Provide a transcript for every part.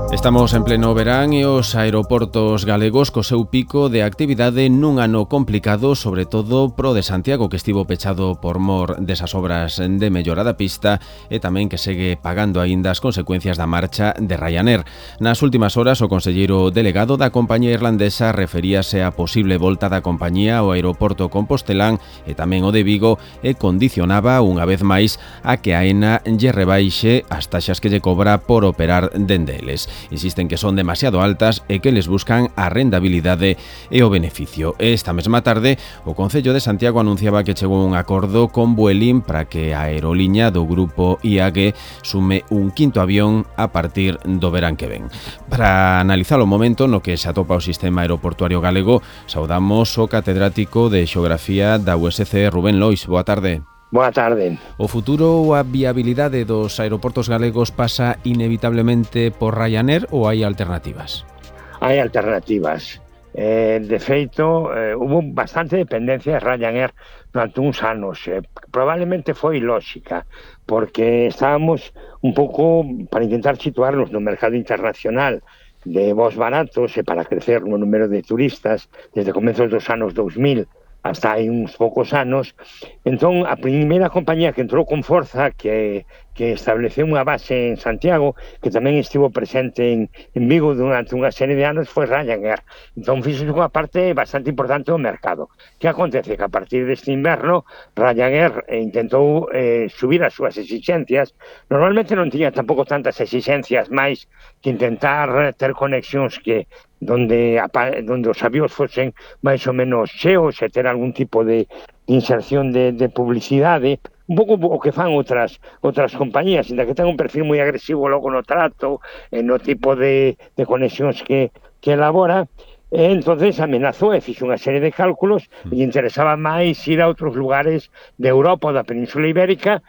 Estamos en pleno verán e os aeroportos galegos co seu pico de actividade nun ano complicado, sobre todo pro de Santiago, que estivo pechado por mor desas obras de mellora da pista e tamén que segue pagando aínda as consecuencias da marcha de Ryanair. Nas últimas horas, o conselleiro delegado da compañía irlandesa referíase á posible volta da compañía ao aeroporto compostelán e tamén o de Vigo e condicionaba unha vez máis a que Aena lle rebaixe as taxas que lle cobra por operar dende eles. Insisten que son demasiado altas e que les buscan a rentabilidade e o beneficio. Esta mesma tarde, o Concello de Santiago anunciaba que chegou un acordo con Vueling para que a aeroliña do grupo IAG sume un quinto avión a partir do verán que ven. Para analizar o momento no que se atopa o sistema aeroportuario galego, saudamos o catedrático de Xeografía da USC, Rubén Lois. Boa tarde. Boa tarde. O futuro ou a viabilidade dos aeroportos galegos pasa inevitablemente por Ryanair ou hai alternativas? Hai alternativas. De feito, hubo bastante dependencia de Ryanair durante uns anos. Probablemente foi lógica, porque estábamos un pouco para intentar situarnos no mercado internacional de voos baratos e para crecer no número de turistas desde comezos dos anos 2000 hasta hai uns poucos anos. Entón, a primeira compañía que entrou con forza, que estableceu unha base en Santiago, que tamén estivo presente en Vigo durante unha serie de anos, foi Ryanair. Entón, fixo unha parte bastante importante do mercado. Que acontece? Que a partir deste inverno, Ryanair intentou subir as súas exigencias. Normalmente non tiña tampouco tantas exigencias máis que intentar ter conexións que donde os avións fosen máis ou menos cheos e ter algún tipo de inserción de publicidade, un pouco o que fan outras compañías, ainda que ten un perfil moi agresivo logo no trato e no tipo de conexións que elabora. Entonces amenazou e fixo unha serie de cálculos e interesaba máis ir a outros lugares de Europa ou da Península Ibérica.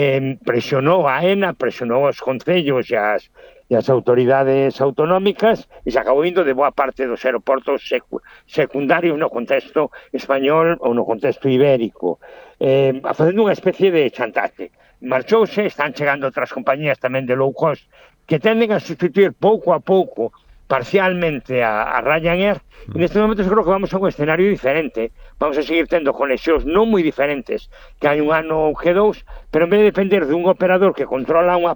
Presionou a Aena, presionou os concellos e as autoridades autonómicas e se acabou indo de boa parte dos aeroportos secundarios no contexto español ou no contexto ibérico, facendo unha especie de chantaje. Marchouse, están chegando outras compañías tamén de low cost que tenden a sustituir pouco a pouco parcialmente a Ryanair. En este momento creo que vamos a un escenario diferente. Vamos a seguir tendo conexións non moi diferentes que hai un ano ou que dous, pero en vez de depender dun operador que controla unha